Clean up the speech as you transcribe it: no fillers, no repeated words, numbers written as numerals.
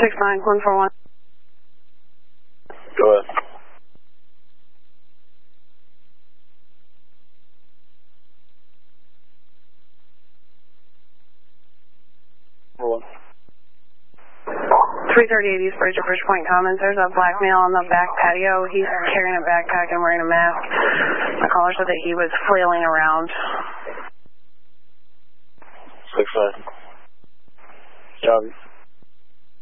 69141. Go ahead. Number 1. 338 East Bridge at Bridgepoint Commons. There's a black male on the back patio. He's carrying a backpack and wearing a mask. The caller said that he was flailing around. 6-9. Copy.